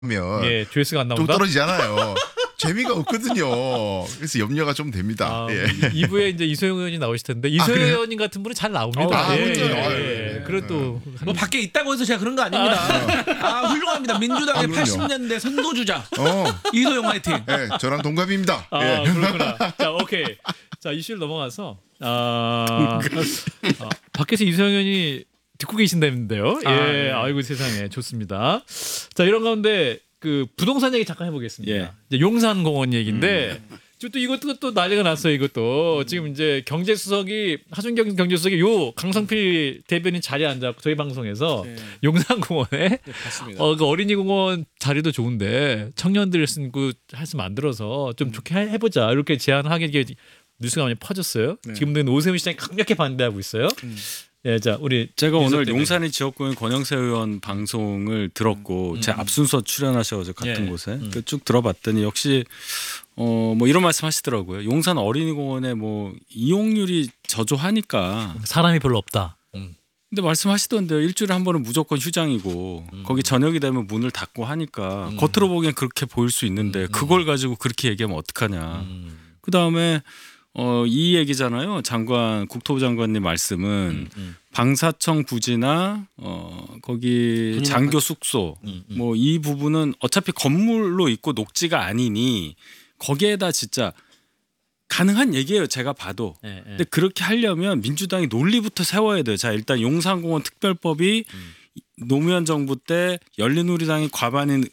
예, 조회수가 안 또 나온다. 떨어지잖아요. 재미가 없거든요. 그래서 염려가 좀 됩니다. 예. 2부에 이제 이소영 의원이 나오실 텐데 이소영 그래요? 의원님 같은 분은 잘 나옵니다. 그렇죠. 그래도 뭐 밖에 있다고 해서 제가 그런 거 아닙니다. 훌륭합니다. 민주당의 그럼요. 80년대 선도주자 어, 이소영 화이팅. 예, 저랑 동갑입니다. 아, 예. 그렇구나. 자, 오케이. 자, 이슈를 넘어가서 밖에서 이소영 의원이 듣고 계신다는데요. 예, 아이고 세상에 좋습니다. 자, 이런 가운데 그 부동산 얘기 잠깐 해보겠습니다. 예. 이제 용산공원 얘기인데 또 이것도 또 난리가 났어요. 이것도 지금 이제 경제수석이 하준경 경제수석이 요 강성필 대변인 자리에 앉아 저희 방송에서 용산공원에 맞습니다. 그 어린이공원 자리도 좋은데 청년들 쓴그 할수 만들어서 좀 좋게 해보자 이렇게 제안하게 뉴스가 많이 퍼졌어요. 지금도 오세훈 시장이 강력히 반대하고 있어요. 예, 자 우리 제가 오늘 대변인. 용산의 지역구인 권영세 의원 방송을 들었고 제 앞순서 출연하셔서 같은 예. 곳에 쭉 들어봤더니 역시 뭐 이런 말씀하시더라고요. 용산 어린이공원에 뭐 이용률이 저조하니까. 사람이 별로 없다. 근데 말씀하시던데요. 일주일에 한 번은 무조건 휴장이고 거기 저녁이 되면 문을 닫고 하니까 겉으로 보기엔 그렇게 보일 수 있는데 그걸 가지고 그렇게 얘기하면 어떡하냐. 그 다음에 이 얘기잖아요. 국토부 장관님 말씀은 방사청 부지나 거기 장교 숙소 뭐 이 부분은 어차피 건물로 있고 녹지가 아니니 거기에다 진짜 가능한 얘기예요. 제가 봐도. 예, 근데 그렇게 하려면 민주당이 논리부터 세워야 돼요. 자, 일단 용산공원 특별법이 노무현 정부 때 열린우리당이 과반인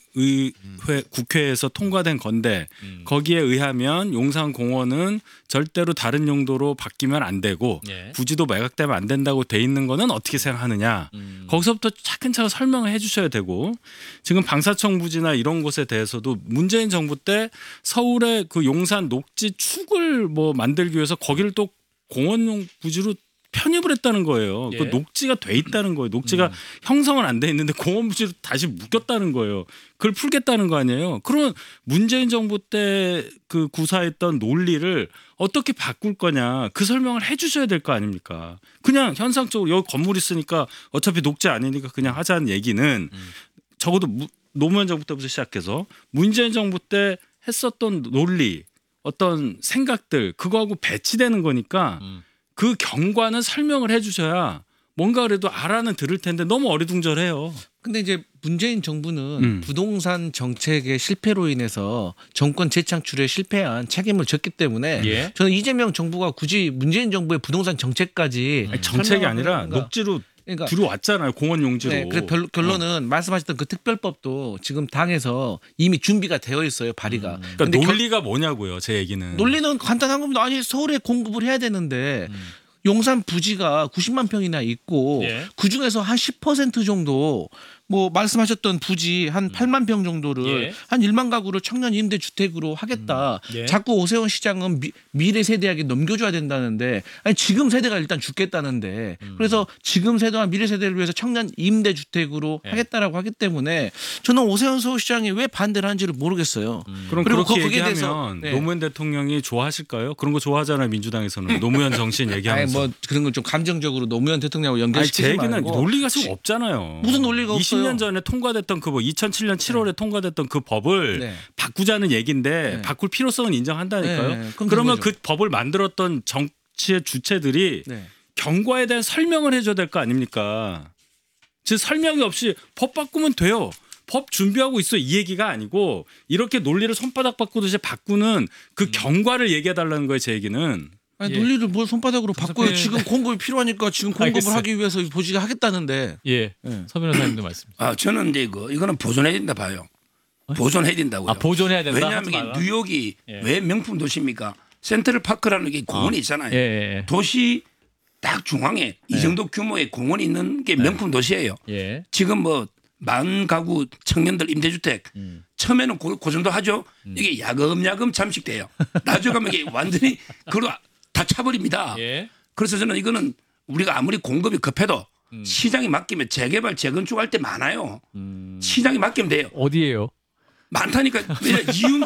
국회에서 통과된 건데 거기에 의하면 용산공원은 절대로 다른 용도로 바뀌면 안 되고 예. 부지도 매각되면 안 된다고 돼 있는 거는 어떻게 생각하느냐. 거기서부터 차근차근 설명을 해 주셔야 되고 지금 방사청 부지나 이런 곳에 대해서도 문재인 정부 때 서울의 그 용산 녹지 축을 뭐 만들기 위해서 거기를 또 공원용 부지로 편입을 했다는 거예요. 예. 그 녹지가 돼 있다는 거예요. 녹지가 형성은 안 돼 있는데 공원 부지로 다시 묶였다는 거예요. 그걸 풀겠다는 거 아니에요. 그런 문재인 정부 때 그 구사했던 논리를 어떻게 바꿀 거냐 그 설명을 해 주셔야 될 거 아닙니까. 그냥 현상적으로 여기 건물 있으니까 어차피 녹지 아니니까 그냥 하자는 얘기는 적어도 노무현 정부 때부터 시작해서 문재인 정부 때 했었던 논리 어떤 생각들 그거하고 배치되는 거니까 그 경과는 설명을 해 주셔야 뭔가 그래도 알아는 들을 텐데 너무 어리둥절해요. 근데 이제 문재인 정부는 부동산 정책의 실패로 인해서 정권 재창출에 실패한 책임을 졌기 때문에 예. 저는 이재명 정부가 굳이 문재인 정부의 부동산 정책까지 아니, 정책이 아니라 설명을 녹지로 그러니까 들어왔잖아요. 공원 용지로. 네, 그래서 결론은 말씀하셨던 그 특별법도 지금 당에서 이미 준비가 되어 있어요. 발의가. 그러니까 근데 논리가 뭐냐고요. 제 얘기는. 논리는 간단한 겁니다. 아니 서울에 공급을 해야 되는데 용산 부지가 90만 평이나 있고 예. 그중에서 한 10% 정도 뭐 말씀하셨던 부지 한 8만 평 정도를 예. 한 1만 가구를 청년 임대 주택으로 하겠다. 예. 자꾸 오세훈 시장은 미래 세대에게 넘겨줘야 된다는데 아니 지금 세대가 일단 죽겠다는데 그래서 지금 세대와 미래 세대를 위해서 청년 임대 주택으로 예. 하겠다라고 하기 때문에 저는 오세훈 서울시장이 왜 반대를 하는지를 모르겠어요. 그럼 그리고 그렇게 거기에 얘기하면 대해서 네. 노무현 대통령이 좋아하실까요? 그런 거 좋아하잖아요. 민주당에서는. 노무현 정신 아니 얘기하면서. 뭐 그런 건 좀 감정적으로 노무현 대통령하고 아니, 연결시키지 제 얘기는 말고 논리가 지금 없잖아요. 무슨 논리가 20년 없어요? 전에 통과됐던 그 뭐 2007년 7월에 통과됐던 그 법을 네. 바꾸자는 얘기인데 네. 바꿀 필요성은 인정한다니까요. 네, 그럼 그러면 된 그 거죠. 법을 만들었던 정치의 주체들이 네. 경과에 대한 설명을 해줘야 될 거 아닙니까? 즉 설명이 없이 법 바꾸면 돼요. 법 준비하고 있어 이 얘기가 아니고 이렇게 논리를 손바닥 바꾸듯이 바꾸는 그 경과를 얘기해달라는 거예요. 제 얘기는. 아니, 예. 논리를 뭘 손바닥으로 바꿔요. 예. 지금 공급이 필요하니까 지금 공급을 알겠어요. 하기 위해서 보지가 하겠다는데. 예. 예. 서 변호사님도 말씀. 저는 이제 이거는 보존해야 된다 봐요. 보존해야 된다고요. 보존해야 된다. 왜냐하면 하지 말라. 이게 뉴욕이 예. 왜 명품 도시입니까? 센트럴 파크라는 게 공원이 있잖아요. 예. 도시 딱 중앙에 이 정도 규모의 공원이 있는 게 명품 도시예요. 예. 지금 뭐 만 가구 청년들 임대주택 처음에는 그 정도 하죠. 이게 야금야금 잠식돼요. 나중에 가면 이게 완전히 그걸 다 차버립니다. 예. 그래서 저는 이거는 우리가 아무리 공급이 급해도 시장이 맡기면 재개발 재건축할 때 많아요. 시장이 맡기면 돼요. 어디예요? 많다니까. 왜냐 이윤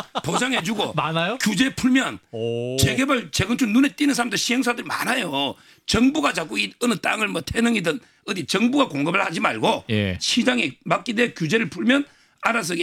보장해주고 많아요? 규제 풀면 오. 재개발 재건축 눈에 띄는 사람들 시행사들이 많아요. 정부가 자꾸 이 어느 땅을 뭐 태릉이든 어디 정부가 공급을 하지 말고 예. 시장에 맡기되 규제를 풀면 알아서